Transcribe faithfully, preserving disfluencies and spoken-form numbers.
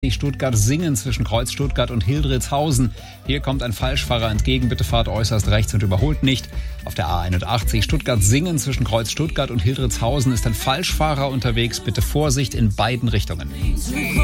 Stuttgart-Singen zwischen Kreuz Stuttgart und Hildritzhausen. Hier kommt ein Falschfahrer entgegen. Bitte fahrt äußerst rechts und überholt nicht. Auf der A einundachtzig Stuttgart-Singen zwischen Kreuz Stuttgart und Hildritzhausen ist ein Falschfahrer unterwegs. Bitte Vorsicht in beiden Richtungen.